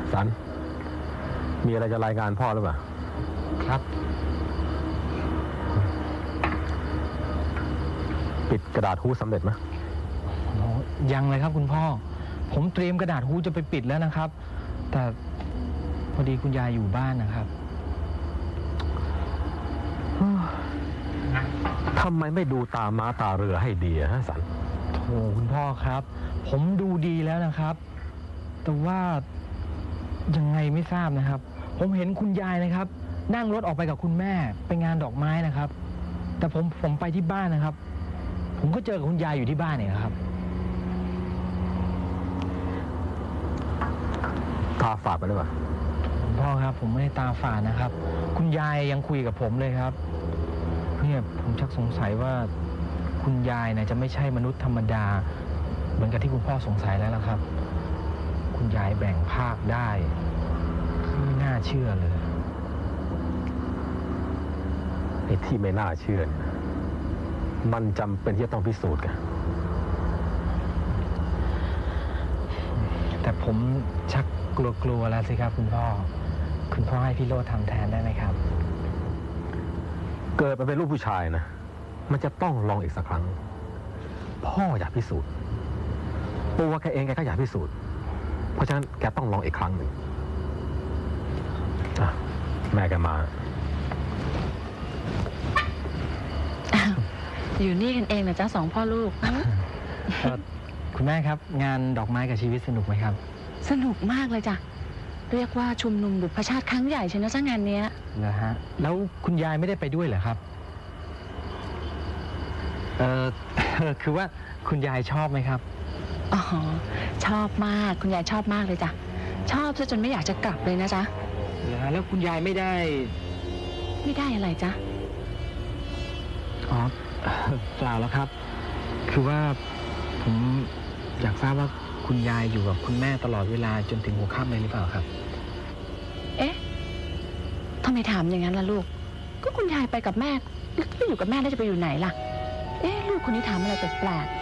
สันมีอะไรจะรายงานพ่อหรือเปล่าครับปิดกระดาษฮู้สำเร็จไหมยังเลยครับคุณพ่อผมเตรียมกระดาษฮู้จะไปปิดแล้วนะครับแต่พอดีคุณยายอยู่บ้านนะครับทำไมไม่ดูตาม้าตาเรือให้ดีฮะสันโถคุณพ่อครับผมดูดีแล้วนะครับแต่ว่ายังไงไม่ทราบนะครับผมเห็นคุณยายนะครับนั่งรถออกไปกับคุณแม่ไปงานดอกไม้นะครับแต่ผมไปที่บ้านนะครับผมก็เจอกับคุณยายอยู่ที่บ้านเนี่ยครับตาฝาดไปหรือเปล่าคุณพ่อครับผมไม่ได้ตาฝาดนะครับคุณยายยังคุยกับผมเลยครับเนี่ยผมชักสงสัยว่าคุณยายนะจะไม่ใช่มนุษย์ธรรมดาเหมือนกับที่คุณพ่อสงสัยแล้วล่ะครับคุณยายแบ่งภาคได้ไม่น่าเชื่อเลยไอ้ที่ไม่น่าเชื่อมันจำเป็นที่จะต้องพิสูจน์กันแต่ผมชักกลัวแล้วสิครับคุณพ่อให้พี่โรจน์ทำแทนได้ไหมครับเกิดมาเป็นลูกผู้ชายนะมันจะต้องลองอีกสักครั้งพ่ออยากพิสูจน์ตัวแกเองแกก็อยากพิสูจน์เพราะฉะนั้นแกต้องลองอีกครั้งหนึ่งแม่แกมาอยู่นี่กันเองนะจ๊ะสองพ่อลูกคุณแม่ครับงานดอกไม้กับชีวิตสนุกไหมครับสนุกมากเลยจ้ะเรียกว่าชุมนุมบุพชาติครั้งใหญ่ใช่ไหมจ้ะงานเนี้ยนะฮะแล้วคุณยายไม่ได้ไปด้วยเหรอครับคือว่าคุณยายชอบไหมครับอ๋อชอบมากคุณยายชอบมากเลยจ้ะชอบซะจนไม่อยากจะกลับเลยนะจ๊ะแล้วคุณยายไม่ได้อะไรจ๊ะอ๋อเปล่าแล้วครับคือว่าผมอยากทราบว่าคุณยายอยู่กับคุณแม่ตลอดเวลาจนถึงหัวค่ำเลยหรือเปล่าครับเอ๊ะทำไมถามอย่างนั้นล่ะลูกก็คุณยายไปกับแม่แล้วไปอยู่กับแม่แล้วจะไปอยู่ไหนล่ะเอ๊ะลูกคนนี้ถามอะไรแปลก